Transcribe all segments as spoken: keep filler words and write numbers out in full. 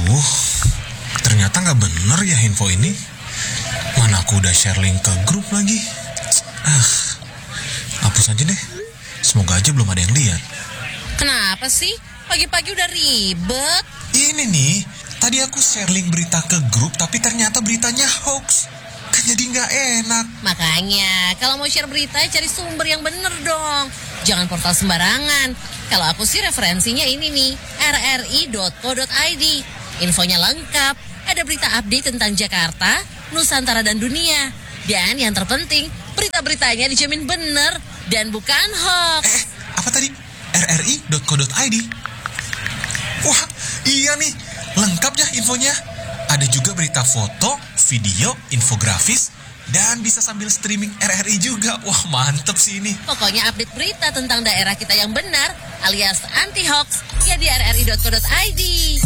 Aduh, ternyata nggak bener ya info ini. Mana aku udah share link ke grup lagi. Ah, hapus aja deh. Semoga aja belum ada yang lihat. Kenapa sih? Pagi-pagi udah ribet. Ini nih, tadi aku share link berita ke grup, tapi ternyata beritanya hoax. Kan jadi nggak enak. Makanya, kalau mau share berita, cari sumber yang bener dong. Jangan portal sembarangan. Kalau aku sih referensinya ini nih, r r i dot co dot i d. Infonya lengkap, ada berita update tentang Jakarta, Nusantara, dan dunia. Dan yang terpenting, berita-beritanya dijamin bener dan bukan hoax. Eh, apa tadi? r r i dot co dot i d. Wah, iya nih, lengkap ya infonya. Ada juga berita foto, video, infografis, dan bisa sambil streaming R R I juga. Wah, mantep sih ini. Pokoknya update berita tentang daerah kita yang benar, alias anti-hoax, ya di r r i dot co dot i d.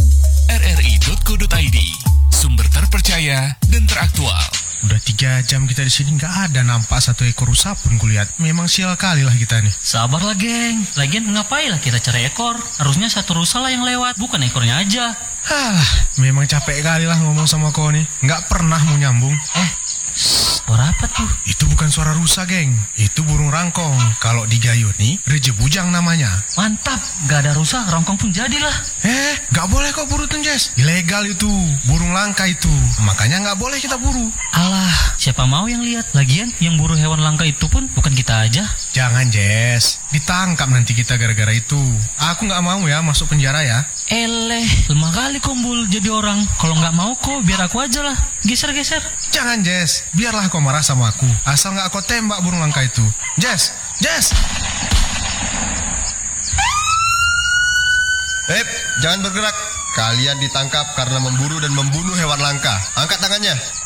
r r i dot co dot i d, sumber terpercaya dan teraktual. Udah tiga jam kita di sini nggak ada nampak satu ekor rusa pun kulihat. Memang sial kali lah kita nih. Sabarlah geng, lagian ngapain lah kita cari ekor? Harusnya satu rusa lah yang lewat, bukan ekornya aja. Halah, memang capek kali lah ngomong sama kau nih. Nggak pernah mau nyambung. Eh, suara apa tuh? Itu bukan suara rusa, geng. Itu burung rangkong. Kalau di Gayo nih, rejebujang namanya. Mantap, gak ada rusa, rangkong pun jadilah. Eh, nggak boleh kau buru tuh, Jess. Ilegal itu, burung langka itu. Makanya nggak boleh kita buru. Alah, siapa mau yang lihat? Lagian, yang buru hewan langka itu pun bukan kita aja. Jangan, Jess. Ditangkap nanti kita gara-gara itu. Aku nggak mau ya masuk penjara ya. Eleh, lemah kali Kombul jadi orang. Kalau nggak mau kok, biar aku aja lah. Geser-geser. Jangan, Jess. Biarlah kau marah sama aku. Asal nggak kau tembak burung langka itu. Jess, Jess. Eh, jangan bergerak. Kalian ditangkap karena memburu dan membunuh hewan langka. Angkat tangannya.